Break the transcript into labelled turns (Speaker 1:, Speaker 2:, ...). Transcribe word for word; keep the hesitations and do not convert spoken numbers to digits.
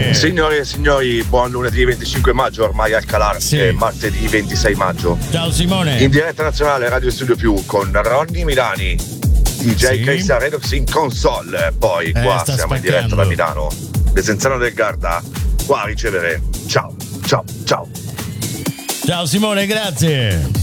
Speaker 1: Simone.
Speaker 2: Signore e signori, buon lunedì venticinque maggio, ormai al calare,
Speaker 1: Sì.
Speaker 2: è martedì ventisei maggio.
Speaker 1: Ciao Simone.
Speaker 2: In diretta nazionale Radio Studio Più con Ronny Milani, D J
Speaker 1: Sì.
Speaker 2: Cristian Redox in console. Poi
Speaker 1: Eh,
Speaker 2: qua
Speaker 1: sta
Speaker 2: siamo in
Speaker 1: spaccando.
Speaker 2: diretta da Milano, Desenzano del Garda, qua a ricevere. Ciao, ciao, ciao.
Speaker 1: Ciao Simone, grazie.